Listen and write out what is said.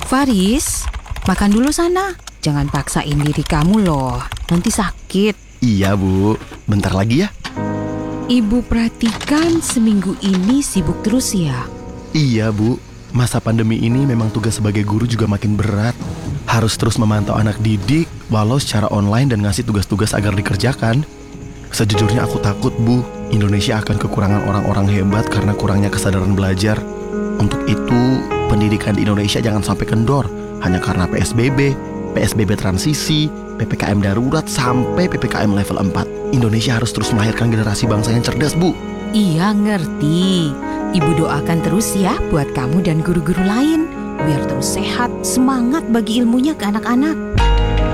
Faris, makan dulu sana. Jangan paksain diri kamu loh, nanti sakit. Iya Bu, bentar lagi ya. Ibu perhatikan seminggu ini sibuk terus ya? Iya Bu, masa pandemi ini memang tugas sebagai guru juga makin berat. Harus terus memantau anak didik, walau secara online dan ngasih tugas-tugas agar dikerjakan. Sejujurnya aku takut Bu, Indonesia akan kekurangan orang-orang hebat karena kurangnya kesadaran belajar. Untuk itu, pendidikan di Indonesia jangan sampai kendor hanya karena PSBB transisi, PPKM darurat, sampai PPKM level 4. Indonesia harus terus melahirkan generasi bangsa yang cerdas, Bu. Iya, ngerti. Ibu doakan terus ya buat kamu dan guru-guru lain. Biar terus sehat, semangat bagi ilmunya ke anak-anak.